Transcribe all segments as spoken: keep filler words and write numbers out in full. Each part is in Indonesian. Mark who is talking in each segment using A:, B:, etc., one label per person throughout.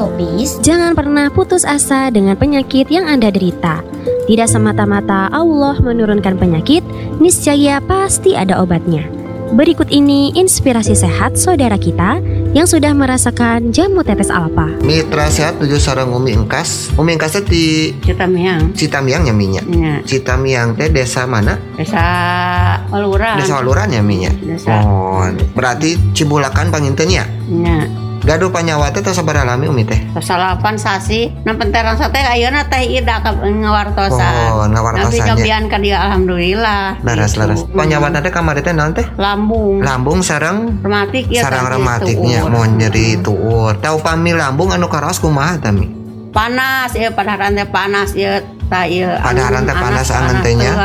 A: Radiopis,
B: jangan pernah putus asa dengan penyakit yang Anda derita. Tidak semata-mata Allah menurunkan penyakit, niscaya pasti ada obatnya. Berikut ini inspirasi sehat saudara kita yang sudah merasakan jamu tetes alfa.
C: Mitra sehat tujuh sareng Umi Engkas. Umi Engkas teh di
D: Citamiang.
C: Citamiang nya minya.
D: Ya.
C: Citamiang teh desa mana?
D: Desa Waluran.
C: Desa Waluran ya minya.
D: Desa.
C: Oh, berarti Cibulakan panginten ya?
D: Ya.
C: Gaduh panyawa teh tos sabaraha lami Umi teh?
D: Salapan sasi, nampenteran sate ayeuna teh ida ka ngawartosan.
C: Oh, ngawartosan.
D: Tapi cobian ka dia alhamdulillah.
C: Laras-laras.
D: Gitu.
C: Panyawa teh kamari teh naon teh?
D: Lambung.
C: Lambung sareng
D: Rematik ya.
C: sarang rematiknya mau nyeri tuur. Tau pami lambung anu karaos kumaha tami?
D: Panas ya, padaharan teh panas ya. Ta ieu.
C: Padaharan teh panas angeun teh nya.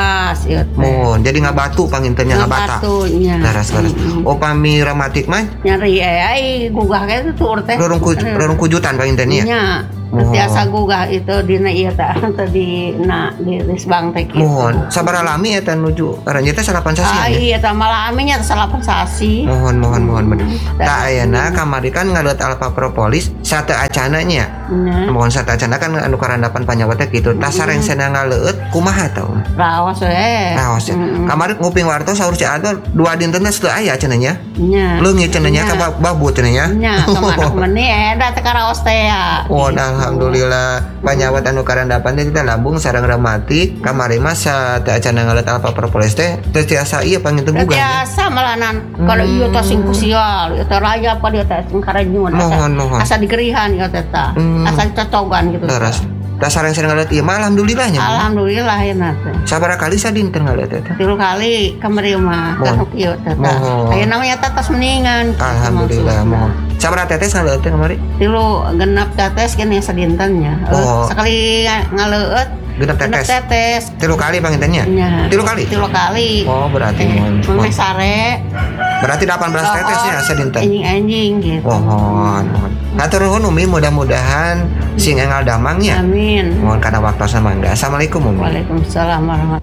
C: Mun jadi ngabatu pangintennya ngabata. Laras-laras. Oh pami rematik mah
D: nyeri ai gugah ge tuur teh.
C: Rorong rorong kujutan pangintennya.
D: Nya. Biasa gugah itu dina ieu teh tadi na di Risbang teh kitu.
C: Mohon sabaraha lami eta nuju aranjeun teh salapan sasi.
D: Ah iya teh malaminya salapan sasi.
C: Mohon mohon mohon bener. Tah ayeuna kamari kan ngalut alfa propolis sate acana nya. Mohon sate acana kan anu karandapan panyawa teh kitu. Tah sareng cenah ngaleut kumaha tah?
D: Raos we.
C: Raos. Kamari nguping wartos saur si Adol dua dinten teh teu aya cenah nya.
D: Nya.
C: Leungit cenah nya ka babut cenah nya.
D: Nya kemana meni eta teh karaos teh ya.
C: Oh alhamdulillah panyawat anu karandapan teh kita lambung sareng rematik kamari mah sa teh acana ngaleut alfa propolis teh teh tiasa ieu panginten gugah.
D: Tiasa malanan kalau ieu teh sing kusial ieu teh raya apa dia teh sing karenyun.
C: Mohon mohon.
D: Asa digerihan ieu teh tah. Asa cocogan gitu.
C: Terus tah sareng sareng ngaleut ieu mah alhamdulillah nya.
D: Alhamdulillah ya teh.
C: Sabaraha kali sadinten ngaleut teh?
D: Tilu kali kamari mah teh ieu teh. Aya namanya tetes meningan.
C: Alhamdulillah mohon. Sabaraha tetes ngaleut teh kamari?
D: Tilu genep tetes kene sadintennya.
C: Oh.
D: Sekali ngaleut
C: genep tetes.
D: tetes.
C: Tilu kali pangintennya?
D: Ya.
C: Tilu kali?
D: Tilu kali.
C: Oh berarti mohon.
D: Mame sare.
C: Berarti delapan belas tetes ya sadinten.
D: Anjing-anjing gitu.
C: Mohon mohon. Hatur nuhun Umi mudah-mudahan sing engal damangnya.
D: Amin.
C: Mohon kana waktosna mangga. Assalamualaikum Umi.
D: Waalaikumsalam warahmatullahi.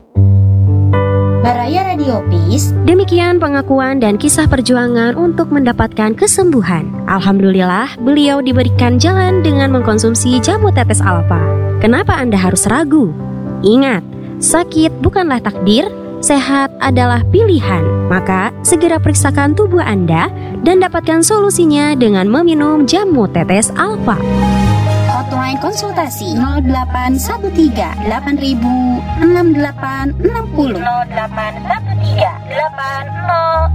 A: Baraya Radiopis.
B: Demikian pengakuan dan kisah perjuangan untuk mendapatkan kesembuhan. Alhamdulillah, beliau diberikan jalan dengan mengkonsumsi jamu tetes alfa. Kenapa Anda harus ragu? Ingat, sakit bukanlah takdir, sehat adalah pilihan. Maka, segera periksakan tubuh Anda dan dapatkan solusinya dengan meminum jamu tetes alfa.
A: Hotline konsultasi nol delapan satu tiga delapan enam delapan enam nol nol delapan satu tiga delapan nol